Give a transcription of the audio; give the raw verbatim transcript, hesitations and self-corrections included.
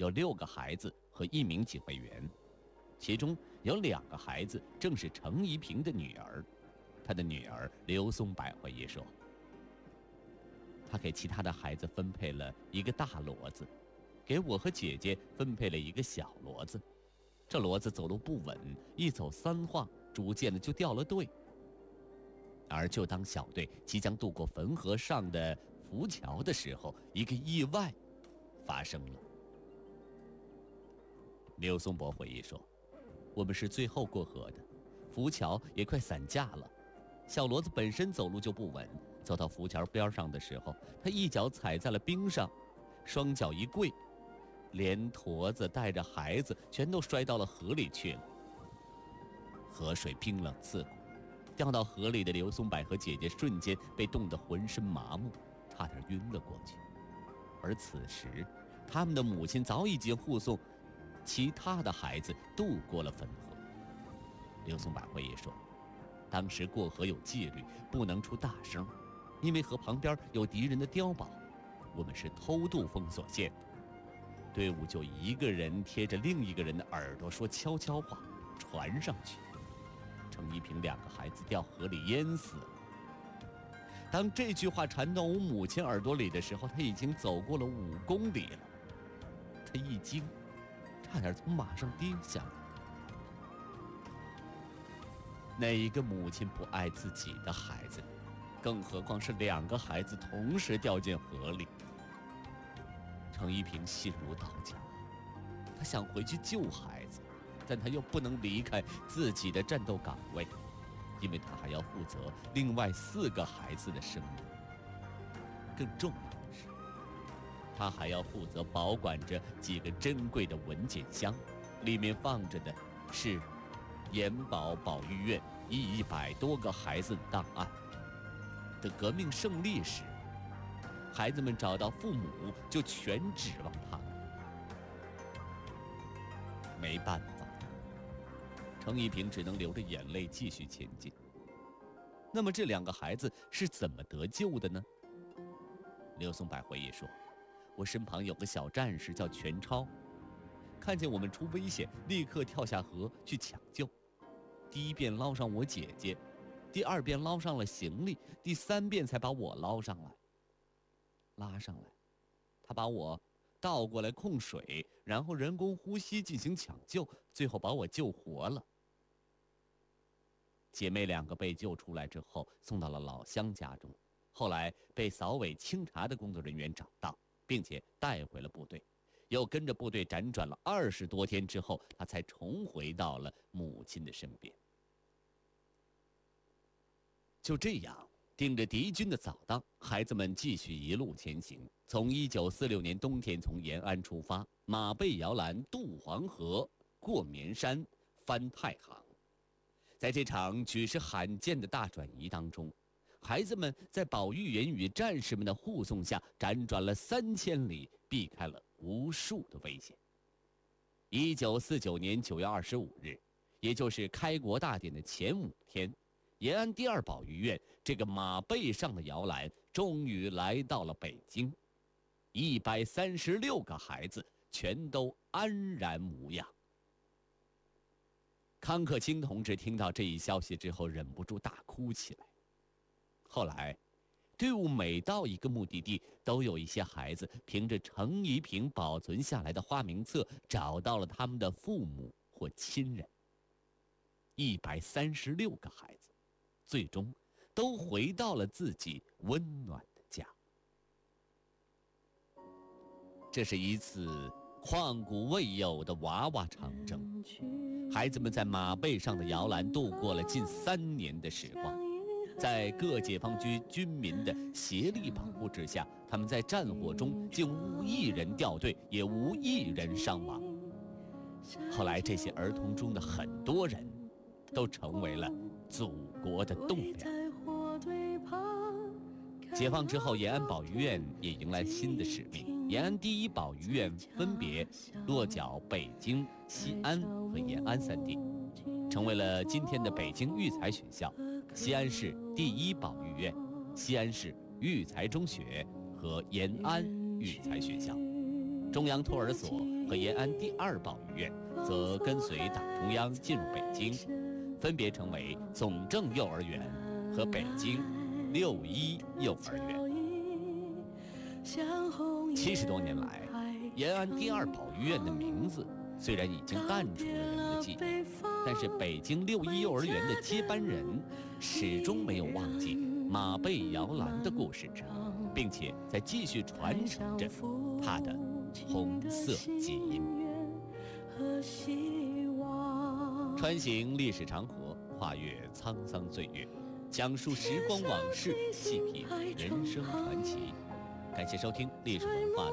有六个孩子和一名警卫员，其中有两个孩子正是程一平的女儿。他的女儿刘松柏回忆说，他给其他的孩子分配了一个大骡子，给我和姐姐分配了一个小骡子。这骡子走路不稳，一走三晃，逐渐的就掉了队。而就当小队即将渡过汾河上的浮桥的时候，一个意外发生了。刘松柏回忆说，我们是最后过河的，浮桥也快散架了。小骡子本身走路就不稳，走到浮桥边上的时候，他一脚踩在了冰上，双脚一跪，连驼子带着孩子全都摔到了河里去了。河水冰冷刺骨，掉到河里的刘松柏和姐姐瞬间被冻得浑身麻木，差点晕了过去。而此时他们的母亲早已经护送其他的孩子渡过了汾河。刘松柏回忆说，当时过河有纪律，不能出大声，因为河旁边有敌人的碉堡，我们是偷渡封锁线，队伍就一个人贴着另一个人的耳朵说悄悄话，传上去。程一平两个孩子掉河里淹死了。当这句话传到我母亲耳朵里的时候，她已经走过了五公里了。她一惊，差点从马上跌下来。哪一个母亲不爱自己的孩子，更何况是两个孩子同时掉进河里。程一平心如刀绞，他想回去救孩子，但他又不能离开自己的战斗岗位，因为他还要负责另外四个孩子的生命。更重要的是，他还要负责保管着几个珍贵的文件箱，里面放着的是延保保育院一百多个孩子的档案。等革命胜利时，孩子们找到父母就全指望他们。没办法，程一平只能流着眼泪继续前进。那么这两个孩子是怎么得救的呢？刘松柏回忆说，我身旁有个小战士叫全超，看见我们出危险，立刻跳下河去抢救。第一遍捞上我姐姐，第二遍捞上了行李，第三遍才把我捞上来。拉上来，他把我倒过来控水，然后人工呼吸进行抢救，最后把我救活了。姐妹两个被救出来之后，送到了老乡家中，后来被扫尾清查的工作人员找到，并且带回了部队，又跟着部队辗转了二十多天之后，他才重回到了母亲的身边。就这样，盯着敌军的扫荡，孩子们继续一路前行。从一九四六年冬天从延安出发，马背摇篮渡黄河，过绵山，翻太行。在这场举世罕见的大转移当中，孩子们在保育员与战士们的护送下，辗转了三千里，避开了无数的危险。一九四九年九月二十五日，也就是开国大典的前五天，延安第二保育院这个马背上的摇篮终于来到了北京，一百三十六个孩子全都安然无恙。康克清同志听到这一消息之后，忍不住大哭起来。后来，队伍每到一个目的地，都有一些孩子凭着程一平保存下来的花名册，找到了他们的父母或亲人。一百三十六个孩子，最终都回到了自己温暖的家。这是一次旷古未有的娃娃长征，孩子们在马背上的摇篮度过了近三年的时光。在各解放军军民的协力保护之下，他们在战火中竟无一人掉队，也无一人伤亡。后来这些儿童中的很多人都成为了祖国的栋梁。解放之后，延安保育院也迎来新的使命。延安第一保育院分别落脚北京、西安和延安三地，成为了今天的北京育才学校、西安市第一保育院、西安市育才中学和延安育才学校。中央托儿所和延安第二保育院则跟随党中央进入北京，分别成为总政幼儿园和北京六一幼儿园。七十多年来，延安第二保育院的名字虽然已经淡出了人们的记忆，但是北京六一幼儿园的接班人始终没有忘记马背摇篮的故事，并且在继续传承着它的红色基因。穿行历史长河，跨越沧桑岁月，讲述时光往事，细品人生传奇。感谢收听历史文化的